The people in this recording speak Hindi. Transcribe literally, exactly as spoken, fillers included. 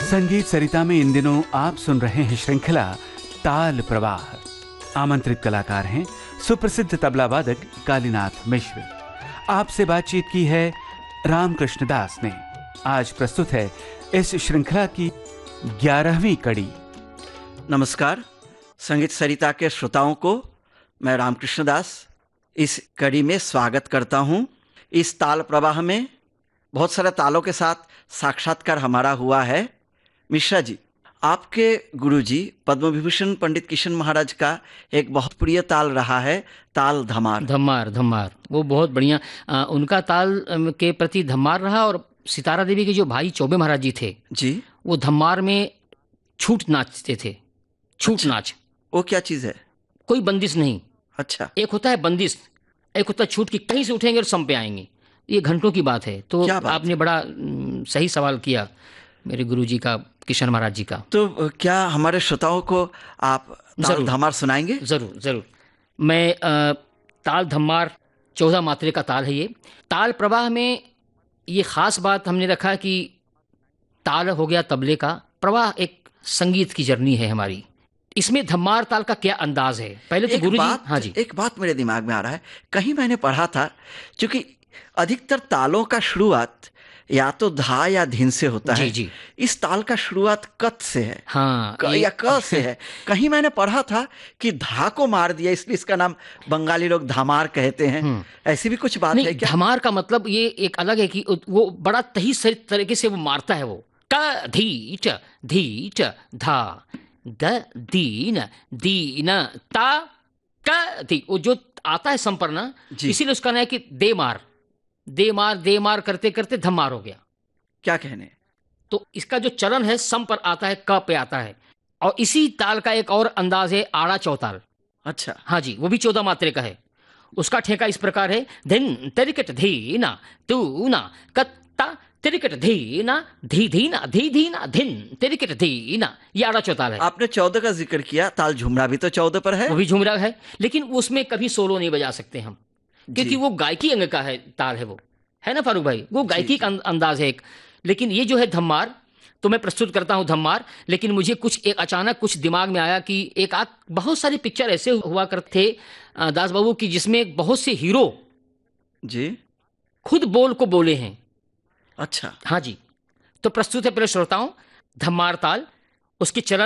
संगीत सरिता में इन दिनों आप सुन रहे हैं श्रृंखला ताल प्रवाह। आमंत्रित कलाकार हैं सुप्रसिद्ध तबला वादक कालीनाथ मिश्र। आपसे बातचीत की है रामकृष्ण दास ने। आज प्रस्तुत है इस श्रृंखला की ग्यारहवीं कड़ी। नमस्कार संगीत सरिता के श्रोताओं को मैं रामकृष्ण दास इस कड़ी में स्वागत करता हूं। इस ताल प्रवाह में बहुत सारे तालों के साथ साक्षात्कार हमारा हुआ है। मिश्रा जी, आपके गुरुजी पद्म विभूषण पंडित किशन महाराज का एक बहुत प्रिय ताल रहा है ताल धमार। धमार धमार वो बहुत बढ़िया आ, उनका ताल के प्रति धमार रहा। और सितारा देवी के जो भाई चौबे महाराज जी थे जी, वो धमार में छूट नाचते थे। छूट अच्छा, नाच वो क्या चीज़ है? कोई बंदिश नहीं। अच्छा, एक होता है बंदिश, एक होता है छूट की, कहीं से उठेंगे और सम पे आएंगे। ये घंटों की बात है। तो क्या बात आपने बड़ा न, सही सवाल किया मेरे गुरुजी का, किशन महाराज जी का। तो क्या हमारे श्रोताओं को आप ताल जरूर। धमार सुनाएंगे? जरूर जरूर। मैं आ, ताल धमार चौदह मात्रे का ताल है। ये ताल प्रवाह में ये खास बात हमने रखा कि ताल हो गया तबले का, प्रवाह एक संगीत की जर्नी है हमारी। इसमें धमार ताल का क्या अंदाज है? पहले तो एक गुरुजी। बात, हाँ जी, एक बात मेरे दिमाग में आ रहा है, कहीं मैंने पढ़ा था, क्योंकि अधिकतर तालों का शुरुआत या तो धा या धिन से होता जी है। जी। इस ताल का शुरुआत कत से है। हाँ क ये- या क से है। कहीं मैंने पढ़ा था कि धा को मार दिया, इसलिए इसका नाम बंगाली लोग धामार कहते हैं। ऐसी भी कुछ बात है नहीं, क्या? धमार का मतलब ये एक अलग है कि वो बड़ा तही सही तरीके से वो मारता है। वो क धी च धी च धा द दीन दीन ता क धी, वो जो आता है संपर ना, जी। इसीलिए उसका नाम है कि दे मार दे मार दे मार करते करते धमार हो गया। क्या कहने? तो इसका जो चलन है सम पर आता है, क पे आता है। और इसी ताल का एक और अंदाज है आड़ा चौताल। अच्छा, हाँ जी, वो भी चौदह मात्रे का है। उसका ठेका इस प्रकार है, धिन तिरिकट धीना तू ना कत्ता तिरिकट धीना धी धीना धी धीना धिन तिरिकट धीना। ये आड़ा चौताल है। आपने चौदह का जिक्र किया, ताल झुमरा भी तो चौदह पर है। वो भी झुमरा है, लेकिन उसमें कभी सोलो नहीं बजा सकते हम, क्योंकि जी। वो गायकी अंग का है ताल है। वो है ना फारूक भाई, वो गायकी जी। का अं- अंदाज है एक। लेकिन ये जो है धमार, तो मैं प्रस्तुत करता हूँ धमार। लेकिन मुझे कुछ एक अचानक कुछ दिमाग में आया कि एक आध बहुत सारी पिक्चर ऐसे हुआ करते थे अ, दास बाबू की, जिसमें बहुत से हीरो जी, खुद बोल को बोले हैं। अच्छा। हाँ जी, तो प्रस्तुत है प्रिय श्रोताओं धमार ताल। उसकी चलन